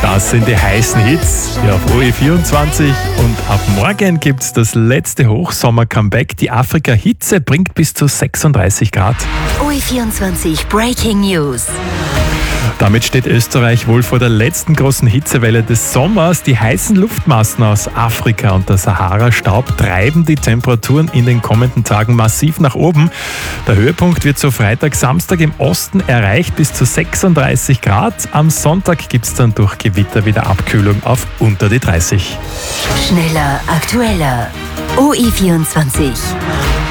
Das sind die heißen Hits hier auf OE24 und ab morgen gibt es das letzte Hochsommer-Comeback. Die Afrika-Hitze bringt bis zu 36 Grad. OE24 Breaking News. Damit steht Österreich wohl vor der letzten großen Hitzewelle des Sommers. Die heißen Luftmassen aus Afrika und der Sahara-Staub treiben die Temperaturen in den kommenden Tagen massiv nach oben. Der Höhepunkt wird so Freitag, Samstag im Osten erreicht bis zu 36 Grad. Am Sonntag gibt es dann durch Gewitter wieder Abkühlung auf unter die 30. Schneller, aktueller. OE24.